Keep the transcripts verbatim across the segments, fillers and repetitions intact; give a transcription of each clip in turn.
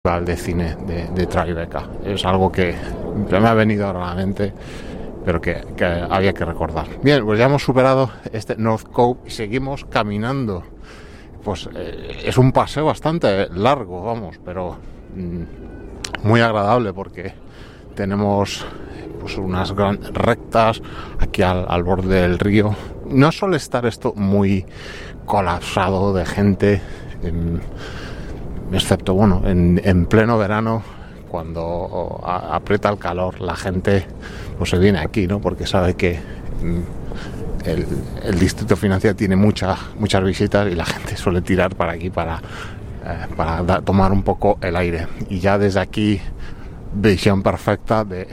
de cine de, de Tribeca. Es algo que me ha venido ahora a la mente, pero que, que había que recordar. Bien, pues ya hemos superado este North Cove y seguimos caminando. Pues eh, es un paseo bastante largo, vamos, pero mm, muy agradable porque tenemos pues unas gran rectas aquí al, al borde del río. No suele estar esto muy colapsado de gente, eh, excepto bueno en, en pleno verano, cuando a, aprieta el calor, la gente pues se viene aquí, ¿no? Porque sabe que mm, el, el distrito financiero tiene muchas muchas visitas y la gente suele tirar para aquí para, eh, para da, tomar un poco el aire. Y ya desde aquí, visión perfecta de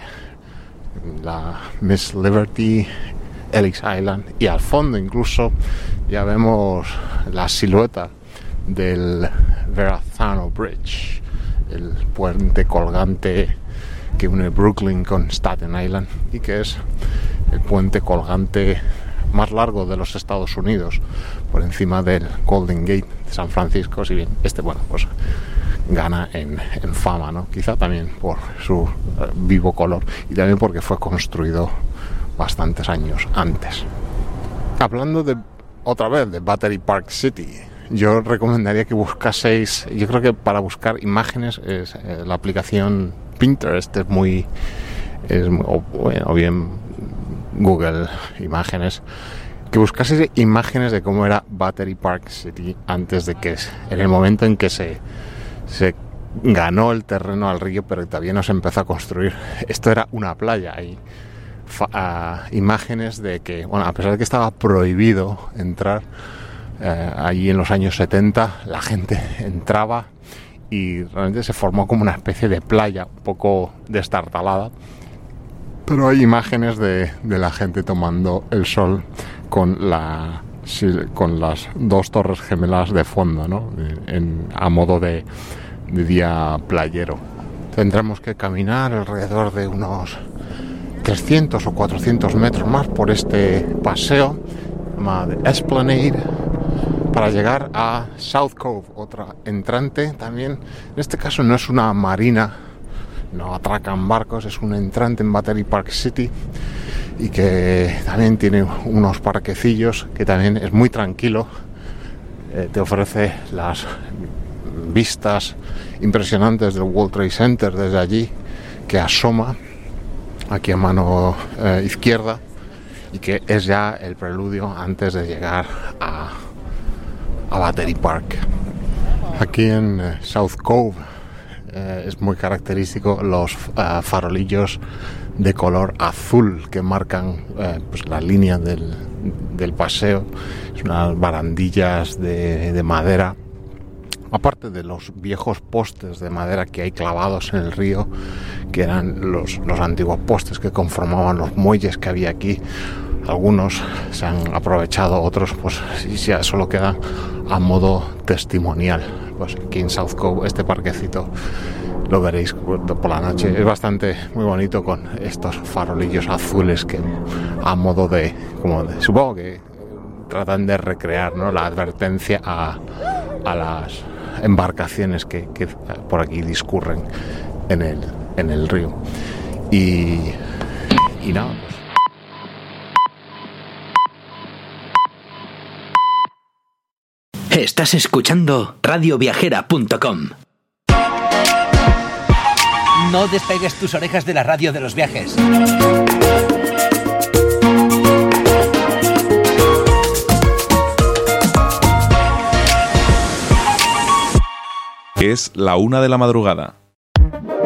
la Miss Liberty, Ellis Island, y al fondo incluso ya vemos la silueta del Verrazano Bridge, el puente colgante que une Brooklyn con Staten Island y que es el puente colgante más largo de los Estados Unidos, por encima del Golden Gate de San Francisco. Si bien este, bueno, pues gana en, en fama, ¿no? Quizá también por su uh, vivo color y también porque fue construido bastantes años antes. Hablando de otra vez de Battery Park City, yo recomendaría que buscaseis, yo creo que para buscar imágenes es, eh, la aplicación Pinterest es muy, es muy o, o bien Google Imágenes, que buscaseis imágenes de cómo era Battery Park City antes de que, en el momento en que se, se ganó el terreno al río, pero todavía no se empezó a construir. Esto era una playa. Hay fa, uh, imágenes de que, bueno, a pesar de que estaba prohibido entrar, Eh, allí en los años setenta la gente entraba y realmente se formó como una especie de playa un poco destartalada, pero hay imágenes de, de la gente tomando el sol con la con las dos torres gemelas de fondo, ¿no? En, a modo de, de día playero. Tendremos que caminar alrededor de unos trescientos o cuatrocientos metros más por este paseo llamado Esplanade, para llegar a South Cove, otra entrante también. En este caso no es una marina, no atracan barcos, es un entrante en Battery Park City y que también tiene unos parquecillos, que también es muy tranquilo, eh, te ofrece las vistas impresionantes del World Trade Center desde allí, que asoma aquí a mano eh, izquierda, y que es ya el preludio antes de llegar a a Battery Park. Aquí en uh, South Cove eh, es muy característico los uh, farolillos de color azul que marcan eh, pues la línea del, del paseo. Es unas barandillas de, de madera, aparte de los viejos postes de madera que hay clavados en el río, que eran los, los antiguos postes que conformaban los muelles que había aquí. Algunos se han aprovechado, otros pues ya solo quedan a modo testimonial. Pues aquí en South Cove, este parquecito, lo veréis por la noche, es bastante muy bonito, con estos farolillos azules que a modo de, como de, supongo que tratan de recrear, ¿no?, la advertencia a, a las embarcaciones que, que por aquí discurren en el, en el río. Y, y nada, pues estás escuchando radio viajera punto com. No despegues tus orejas de la radio de los viajes. Es la una de la madrugada.